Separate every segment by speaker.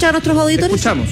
Speaker 1: a nuestros auditores.
Speaker 2: Escuchamos.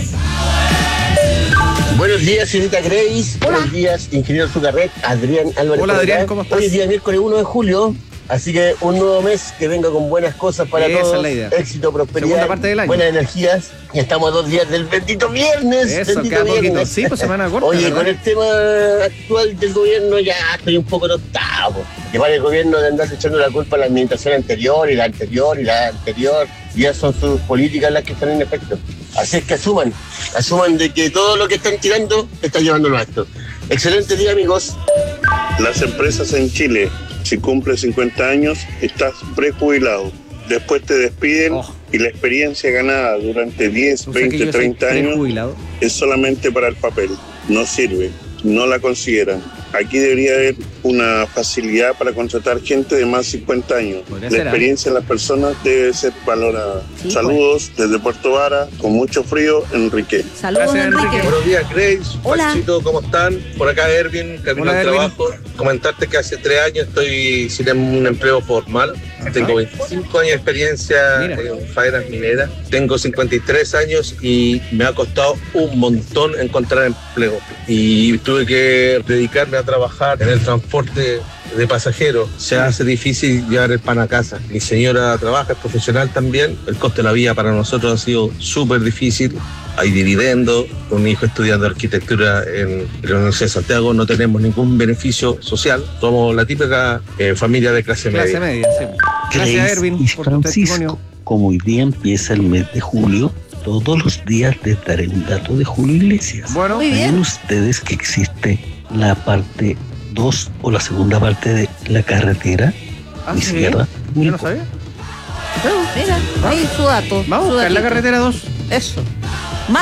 Speaker 3: Buenos días, señorita Grace.
Speaker 1: Hola.
Speaker 3: Buenos días, ingeniero Zucarret, Adrián Álvarez.
Speaker 2: Hola, Adrián, ¿cómo estás?
Speaker 3: Hoy es día miércoles 1 de julio, así que un nuevo mes que venga con buenas cosas para
Speaker 2: Esa
Speaker 3: todos.
Speaker 2: es la idea.
Speaker 3: Éxito, prosperidad,
Speaker 2: Segunda parte del año.
Speaker 3: buenas energías. Y estamos a 2 días del bendito viernes.
Speaker 2: Eso,
Speaker 3: bendito
Speaker 2: queda poquito.
Speaker 3: viernes.
Speaker 2: Sí, pues semana corta.
Speaker 3: Oye,
Speaker 2: ¿verdad?
Speaker 3: con el tema actual del gobierno ya estoy un poco notado. Llevar el gobierno de andar echando la culpa a la administración anterior y la anterior y la anterior. Y ya son sus políticas las que están en efecto. Así es que asuman de que todo lo que están tirando está llevándolo a esto. Excelente día, amigos.
Speaker 4: Las empresas en Chile, si cumples 50 años, estás prejubilado. Después te despiden y la experiencia ganada durante 10,
Speaker 2: O sea que
Speaker 4: 20,
Speaker 2: yo soy
Speaker 4: 30 años
Speaker 2: prejubilado.
Speaker 4: es solamente para el papel. No sirve, no la consideran. Aquí debería haber una facilidad para contratar gente de más de 50 años.
Speaker 2: Podría
Speaker 4: La
Speaker 2: ser,
Speaker 4: experiencia de las personas debe ser valorada.
Speaker 1: Sí,
Speaker 4: Saludos desde Puerto Vara, con mucho frío, Enrique.
Speaker 1: Saludos,
Speaker 2: Gracias,
Speaker 1: Enrique.
Speaker 2: Enrique.
Speaker 5: Buenos días, Grace.
Speaker 1: Hola.
Speaker 5: Panchito, ¿cómo están? Por acá, Erwin, camino
Speaker 2: Hola,
Speaker 5: al
Speaker 2: Erwin.
Speaker 5: trabajo. Comentarte que hace 3 años estoy sin un empleo formal. Tengo 25 años de experiencia
Speaker 2: Mira.
Speaker 5: en faenas mineras. Tengo 53 años y me ha costado un montón encontrar empleo. Y tuve que dedicarme a trabajar en el transporte de pasajeros. Se hace difícil llevar el pan a casa. Mi señora trabaja, es profesional también. El coste de la vida para nosotros ha sido súper difícil. Hay dividendos. Con mi hijo estudiando arquitectura en la Universidad de Santiago no tenemos ningún beneficio social. Somos la típica familia de clase media.
Speaker 2: Clase media, sí. Gracias,
Speaker 6: Grace
Speaker 2: Erwin,
Speaker 6: y
Speaker 2: por tu
Speaker 6: Francisco,
Speaker 2: testimonio.
Speaker 6: como hoy día empieza el mes de julio, todos los días les daré un dato de Julio Iglesias.
Speaker 2: Bueno,
Speaker 1: Muy bien.
Speaker 6: ¿Saben ustedes que existe la parte 2 o la segunda parte de la carretera
Speaker 2: sí.
Speaker 6: izquierda?
Speaker 2: Yo no sabía.
Speaker 1: Mira, ahí su dato.
Speaker 2: Vamos a
Speaker 1: su
Speaker 2: buscar la
Speaker 1: datito.
Speaker 2: carretera 2.
Speaker 1: Eso. Más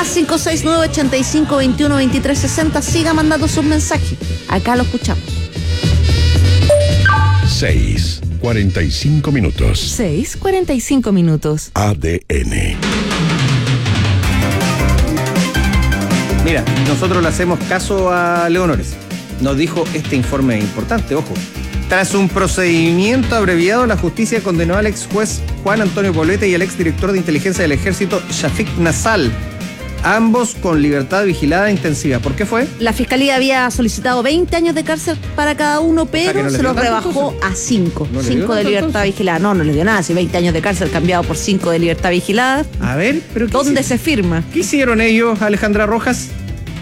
Speaker 1: 569-85-21-23-60. Siga mandando sus mensajes. Acá lo escuchamos.
Speaker 7: 6:45 minutos.
Speaker 8: 6:45 minutos.
Speaker 7: ADN.
Speaker 2: Mira, nosotros le hacemos caso a Leonores. Nos dijo este informe importante, ojo. Tras un procedimiento abreviado, la justicia condenó al ex juez Juan Antonio Poblete y al ex director de inteligencia del ejército, Shafik Nassal, ambos con libertad vigilada intensiva. ¿Por qué fue?
Speaker 1: La fiscalía había solicitado 20 años de cárcel para cada uno, pero
Speaker 2: que no le
Speaker 1: se
Speaker 2: dio
Speaker 1: los
Speaker 2: tanto,
Speaker 1: rebajó
Speaker 2: entonces.
Speaker 1: a 5.
Speaker 2: ¿No le dio
Speaker 1: 5 de
Speaker 2: tanto,
Speaker 1: libertad
Speaker 2: entonces?
Speaker 1: vigilada. No le dio nada. Si 20 años de cárcel cambiado por 5 de libertad vigilada,
Speaker 2: A ver, pero
Speaker 1: ¿dónde se firma?
Speaker 2: ¿qué hicieron ellos, Alejandra Rojas?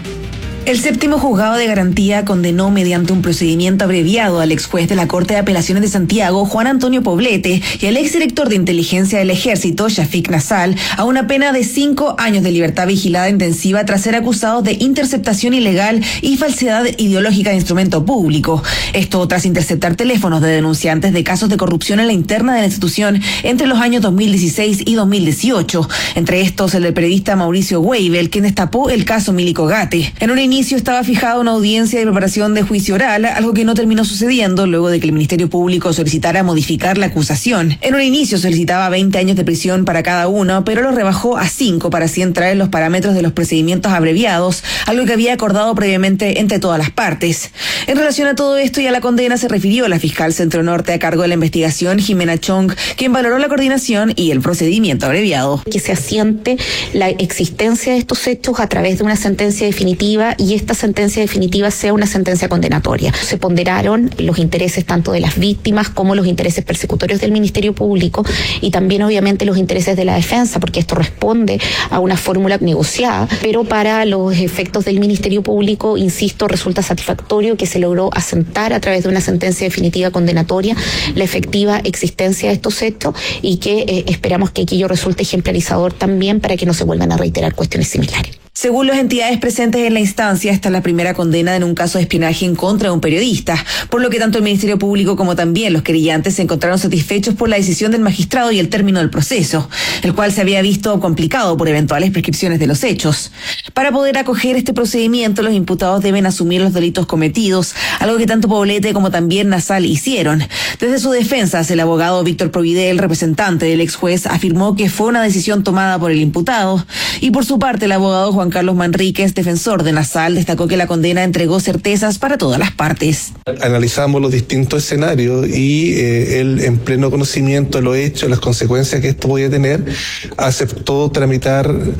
Speaker 9: El séptimo juzgado de garantía condenó mediante un procedimiento abreviado al ex juez de la Corte de Apelaciones de Santiago, Juan Antonio Poblete, y al ex director de inteligencia del ejército, Shafik Nassal, a una pena de 5 años de libertad vigilada intensiva tras ser acusados de interceptación ilegal y falsedad ideológica de instrumento público. Esto tras interceptar teléfonos de denunciantes de casos de corrupción en la interna de la institución entre los años 2016 y 2018. Entre estos, el del periodista Mauricio Weibel, quien destapó el caso Milico Gate. En un inicio estaba fijada una audiencia de preparación de juicio oral, algo que no terminó sucediendo luego de que el Ministerio Público solicitara modificar la acusación. En un inicio solicitaba 20 años de prisión para cada uno, pero lo rebajó a 5 para así entrar en los parámetros de los procedimientos abreviados, algo que había acordado previamente entre todas las partes. En relación a todo esto y a la condena se refirió la fiscal Centro Norte a cargo de la investigación, Jimena Chong, quien valoró la coordinación y el procedimiento abreviado.
Speaker 10: Que se asiente la existencia de estos hechos a través de una sentencia definitiva y esta sentencia definitiva sea una sentencia condenatoria. Se ponderaron los intereses tanto de las víctimas como los intereses persecutorios del Ministerio Público y también obviamente los intereses de la defensa, porque esto responde a una fórmula negociada, pero para los efectos del Ministerio Público, insisto, resulta satisfactorio que se logró asentar a través de una sentencia definitiva condenatoria la efectiva existencia de estos hechos y que esperamos que aquello resulte ejemplarizador también para que no se vuelvan a reiterar cuestiones similares.
Speaker 9: Según las entidades presentes en la instancia, esta es la primera condena en un caso de espionaje en contra de un periodista, por lo que tanto el Ministerio Público como también los querellantes se encontraron satisfechos por la decisión del magistrado y el término del proceso, el cual se había visto complicado por eventuales prescripciones de los hechos. Para poder acoger este procedimiento, los imputados deben asumir los delitos cometidos, algo que tanto Poblete como también Nassal hicieron. Desde su defensa, el abogado Víctor Providel, representante del ex juez, afirmó que fue una decisión tomada por el imputado, y por su parte el abogado Juan Carlos Manríquez, defensor de Nassal, destacó que la condena entregó certezas para todas las partes.
Speaker 11: Analizamos los distintos escenarios y él, en pleno conocimiento de los hechos, las consecuencias que esto podía tener, aceptó tramitar